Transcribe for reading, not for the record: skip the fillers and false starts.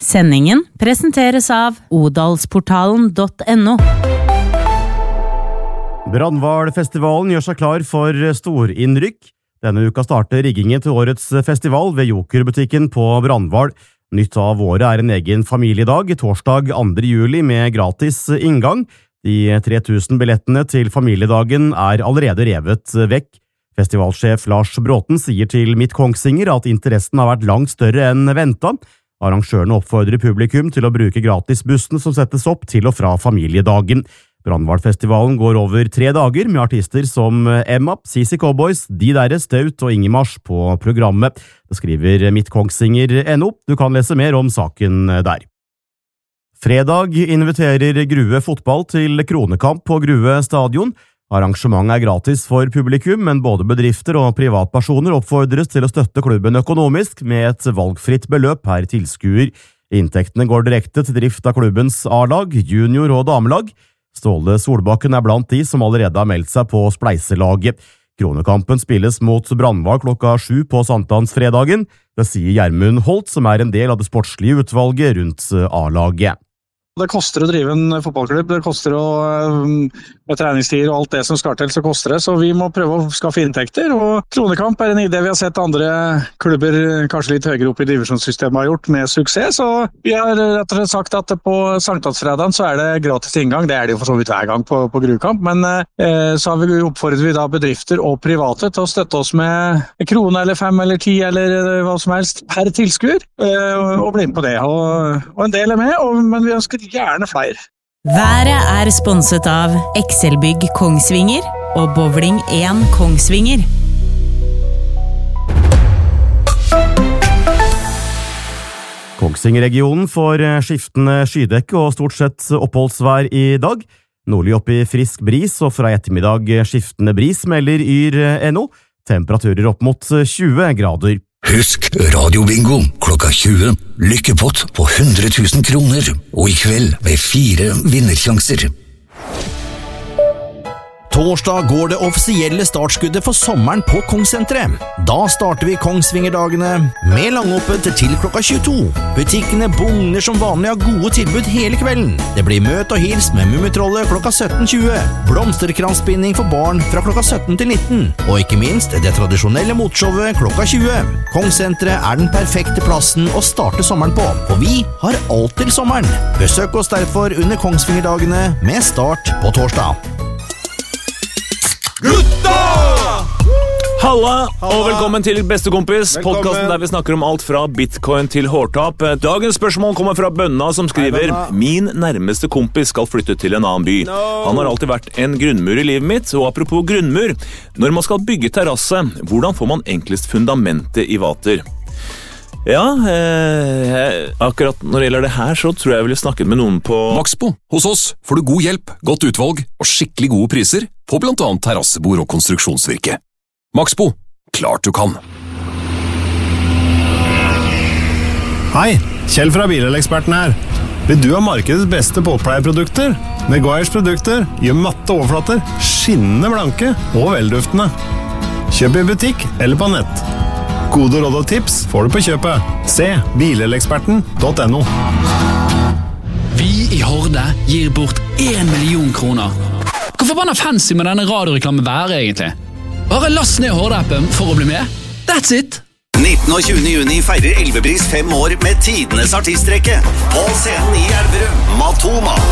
Sendingen presenteres av odalsportalen.no. Brandvalfestivalen gjør seg klar for storinnrykk. Denne uka starter riggingen til årets festival ved Jokerbutikken på Brandval. Nytt av året er en egen familiedag, torsdag 2. juli med gratis inngang. De 3000 billettene til familiedagen er allerede revet vekk. Festivalsjef Lars Bråten sier til Midt Kongsvinger at interessen har vært langt større enn ventet. Arrangørene oppfordrer publikum til å bruke gratisbussen som settes opp til og fra familiedagen. Brandvalfestivalen går over 3 dager med artister som Emma, Sisi Cowboys, De Derre, Staut og Ingemars på programmet. Det skriver Midt Kongsvinger.no. Du kan lese mer om saken der. Fredag inviterer Grue fotball til kronekamp på Grue stadion. Arrangementet er gratis for publikum, men både bedrifter og privatpersoner oppfordres til å støtte klubben økonomisk med et valgfritt beløp per tilskuer. Inntektene går direkte til drift av klubbens A-lag, junior- og damelag. Ståle Solbakken er blant de som allerede har meldt seg på spleiselaget. Kronekampen spilles mot Brandval klokka 7 på sankthansfredagen. Det sier Gjermund Holt, som er en del av det sportslige utvalget rundt A-laget. Det koster å drive en fotballklubb, det koster med treningstider og alt det som skal til, så koster det, så vi må prøve å skaffe inntekter, og kronekamp er en idé vi har sett andre klubber kanskje litt høyere opp i divisjonssystemet har gjort med suksess, så vi har rett og slett sagt at på sankthansfredagen så er det gratis inngang, det er det jo for så vidt hver gang på grukamp, men så har vi oppfordret vi da bedrifter og private til å støtte oss med en krone eller 5 eller 10 eller hva som helst per tilskuer, og bli med på det, og en del er med, men vi ønsker gjerne flere. Været er sponset av Excelbygg Kongsvinger og Bowling 1 Kongsvinger. Kongsvinger-regionen får skiftende skydekke og stort sett oppholdsvær i dag. Nordlig opp i frisk bris og fra ettermiddag skiftende bris melder Yr.no. Temperaturer opp mot 20 grader. Husk radiobingo klokka 20. Lykkepott på 100 000 kroner. Og i kveld med 4 vinnersjanser. Torsdag går det offisielle startskuddet for sommeren på Kongssenteret. Da starter vi Kongsvingerdagene med langåpent til klokka 22. Butikkene bugner som vanlig av gode tilbud hele kvelden. Det blir møt og hils med Mummitrollet klokka 17.20. Blomsterkransspinning for barn fra klokka 17 til 19. Og ikke minst det tradisjonelle motshowet klokka 20. Kongssenteret er den perfekte plassen å starte sommeren på, og vi har alt til sommeren. Besøk oss derfor under Kongsvingerdagene med start på torsdag. Gutta! Halla, og velkommen til Bestekompis, podcasten der vi snakker om alt fra bitcoin til hårtap. Dagens spørsmål kommer fra Bønna, som skriver: Min nærmeste kompis skal flytte til en annen by. Han har alltid vært en grunnmur i livet mitt, og apropos grunnmur, når man skal bygge terrasse, hvordan får man enklest fundamentet i vater? Ja, akkurat når det gjelder det her, så tror jeg ville snakket med noen på Maxbo. Hos oss får du god hjelp, godt utvalg og skikkelig gode priser på blant annet terrassebord og konstruksjonsvirke. Maxbo, klart du kan. Hei, Kjell fra Bileleksperten her. Vil du ha markedets beste båtpleieprodukter? Meguiars produkter gjør matte overflater skinnende blanke og velduftende. Kjøp i butikk eller på nett. Gode råd og tips får du på kjøpet. Se bileleksperten.no. Vi i Horde gir bort 1 million kroner. Hvor forbanna fancy med denne radioreklamen være egentlig? Bare last ned Horde-appen for å bli med. That's it! 19. og 20. juni feirer Elvebris 5 år med tidenes artistrekke. På scenen i Elverum, Matoma.